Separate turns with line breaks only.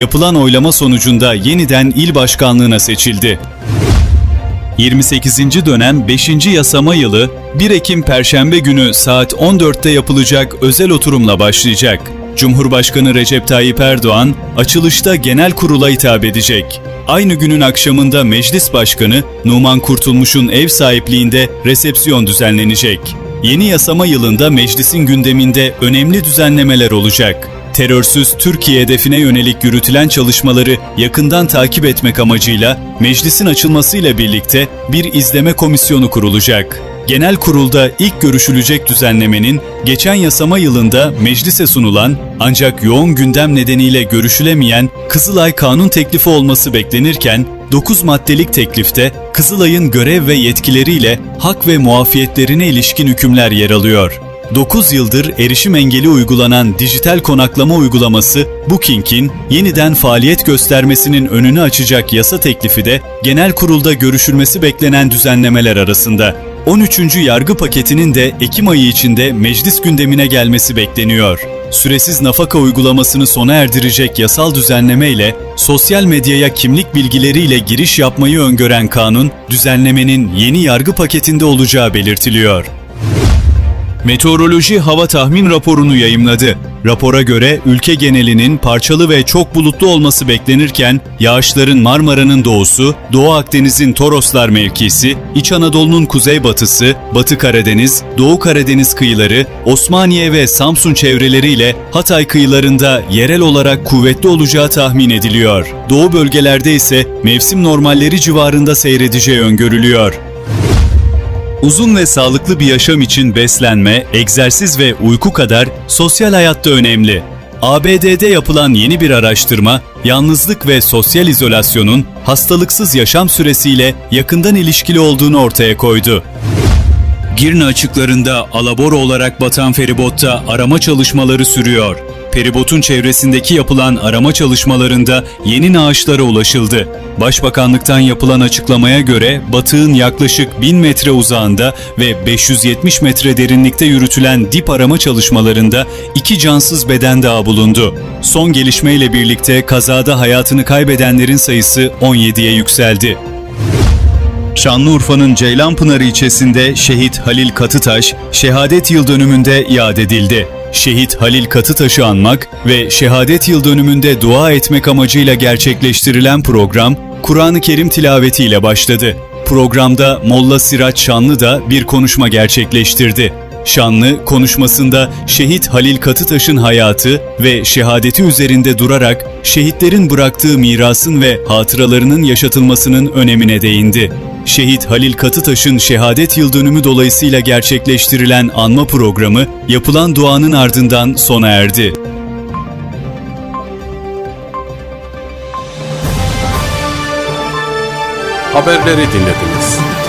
Yapılan oylama sonucunda yeniden il başkanlığına seçildi. 28. dönem 5. yasama yılı 1 Ekim Perşembe günü saat 14'te yapılacak özel oturumla başlayacak. Cumhurbaşkanı Recep Tayyip Erdoğan açılışta genel kurula hitap edecek. Aynı günün akşamında Meclis Başkanı Numan Kurtulmuş'un ev sahipliğinde resepsiyon düzenlenecek. Yeni yasama yılında meclisin gündeminde önemli düzenlemeler olacak. Terörsüz Türkiye hedefine yönelik yürütülen çalışmaları yakından takip etmek amacıyla meclisin açılmasıyla birlikte bir izleme komisyonu kurulacak. Genel kurulda ilk görüşülecek düzenlemenin geçen yasama yılında meclise sunulan ancak yoğun gündem nedeniyle görüşülemeyen Kızılay Kanun teklifi olması beklenirken 9 maddelik teklifte Kızılay'ın görev ve yetkileriyle hak ve muafiyetlerine ilişkin hükümler yer alıyor. 9 yıldır erişim engeli uygulanan dijital konaklama uygulaması Booking'in yeniden faaliyet göstermesinin önünü açacak yasa teklifi de genel kurulda görüşülmesi beklenen düzenlemeler arasında. 13. yargı paketinin de Ekim ayı içinde meclis gündemine gelmesi bekleniyor. Süresiz nafaka uygulamasını sona erdirecek yasal düzenleme ile sosyal medyaya kimlik bilgileriyle giriş yapmayı öngören kanun, düzenlemenin yeni yargı paketinde olacağı belirtiliyor. Meteoroloji hava tahmin raporunu yayımladı. Rapora göre ülke genelinin parçalı ve çok bulutlu olması beklenirken yağışların Marmara'nın doğusu, Doğu Akdeniz'in Toroslar mevkisi, İç Anadolu'nun kuzeybatısı, Batı Karadeniz, Doğu Karadeniz kıyıları, Osmaniye ve Samsun çevreleriyle Hatay kıyılarında yerel olarak kuvvetli olacağı tahmin ediliyor. Doğu bölgelerde ise mevsim normalleri civarında seyredeceği öngörülüyor. Uzun ve sağlıklı bir yaşam için beslenme, egzersiz ve uyku kadar sosyal hayat da önemli. ABD'de yapılan yeni bir araştırma, yalnızlık ve sosyal izolasyonun hastalıksız yaşam süresiyle yakından ilişkili olduğunu ortaya koydu. Girne açıklarında alabora olarak batan feribotta arama çalışmaları sürüyor. Feribotun çevresindeki yapılan arama çalışmalarında yeni naaşlara ulaşıldı. Başbakanlıktan yapılan açıklamaya göre batığın yaklaşık 1000 metre uzağında ve 570 metre derinlikte yürütülen dip arama çalışmalarında 2 cansız beden daha bulundu. Son gelişmeyle birlikte kazada hayatını kaybedenlerin sayısı 17'ye yükseldi. Şanlıurfa'nın Ceylanpınar ilçesinde Şehit Halil Katıtaş, şehadet yıl dönümünde iade edildi. Şehit Halil Katıtaş'ı anmak ve şehadet yıl dönümünde dua etmek amacıyla gerçekleştirilen program, Kur'an-ı Kerim tilavetiyle başladı. Programda Molla Siraç Şanlı da bir konuşma gerçekleştirdi. Şanlı, konuşmasında Şehit Halil Katıtaş'ın hayatı ve şehadeti üzerinde durarak şehitlerin bıraktığı mirasın ve hatıralarının yaşatılmasının önemine değindi. Şehit Halil Katıtaş'ın şehadet yıldönümü dolayısıyla gerçekleştirilen anma programı yapılan duanın ardından sona erdi.
Haberleri dinlediniz.